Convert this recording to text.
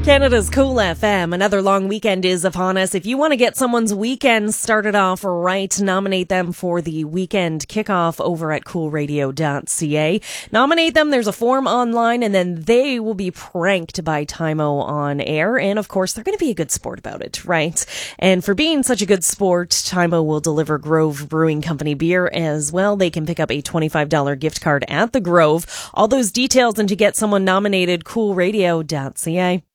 Canada's Cool FM. Another long weekend is upon us. If you want to get someone's weekend started off right, nominate them for the weekend kickoff over at coolradio.ca. Nominate them. There's a form online, and then they will be pranked by Tymo on air. And of course, they're going to be a good sport about it, right? And for being such a good sport, Tymo will deliver Grove Brewing Company beer as well. They can pick up a $25 gift card at the Grove. All those details and to get someone nominated, coolradio.ca.